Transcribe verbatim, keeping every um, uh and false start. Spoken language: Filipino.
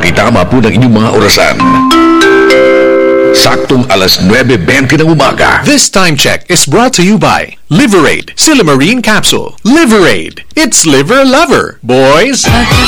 Pakitama po ng inyong mga orasan. Saktong alas nuwebe bente ng umaga. This time check is brought to you by Liverade Silimarine Capsule. Liverade, it's liver lover, boys.